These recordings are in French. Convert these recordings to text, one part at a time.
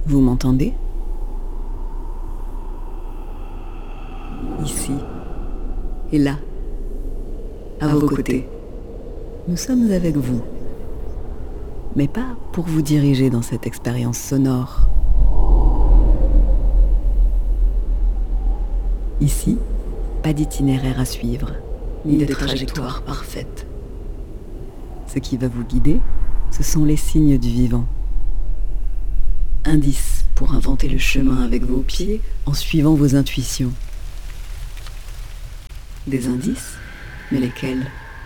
Vous m'entendez? Ici et là, à vos côtés. Nous sommes avec vous, mais pas pour vous diriger dans cette expérience sonore. Ici, pas d'itinéraire à suivre, ni de trajectoire parfaite. Ce qui va vous guider, ce sont les signes du vivant. Indices pour inventer le chemin avec vos pieds en suivant vos intuitions. Des indices, mais lesquels?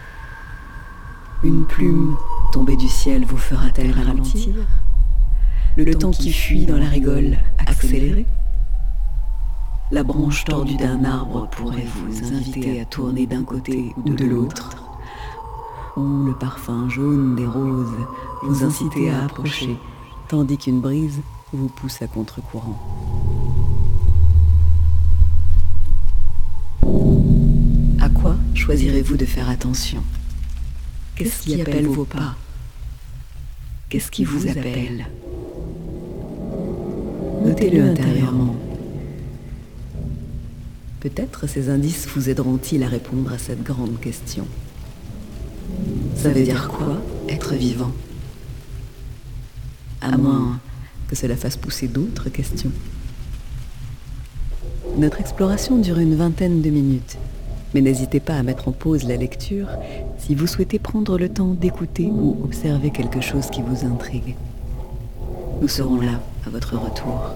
Une plume tombée du ciel vous fera-t-elle ralentir? Le temps qui fuit dans la rigole accélérer? La branche tordue d'un arbre pourrait vous inviter à tourner d'un côté ou de l'autre, ou le parfum jaune des roses vous inciter à approcher, tandis qu'une brise vous pousse à contre-courant. À quoi choisirez-vous de faire attention? Qu'est-ce qui appelle vos pas? Qu'est-ce qui vous appelle? Notez-le intérieurement. Peut-être ces indices vous aideront-ils à répondre à cette grande question. Ça veut dire quoi, être vivant? À moins que cela fasse pousser d'autres questions. Notre exploration dure une vingtaine de minutes, mais n'hésitez pas à mettre en pause la lecture si vous souhaitez prendre le temps d'écouter ou observer quelque chose qui vous intrigue. Nous serons là à votre retour.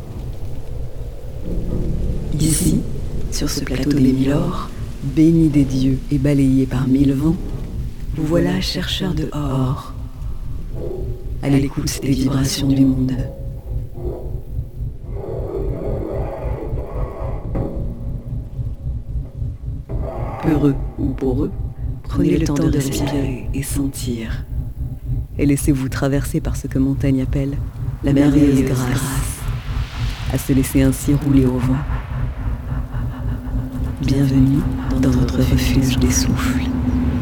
Ici, sur ce plateau des mille ors, béni des dieux et balayé par mille vents, vous voilà chercheur de or, à l'écoute des vibrations du monde. Peureux ou poreux, prenez le temps de respirer et sentir. Et laissez-vous traverser par ce que Montaigne appelle la merveilleuse grâce, à se laisser ainsi rouler au vent. Bienvenue dans votre refuge des souffles.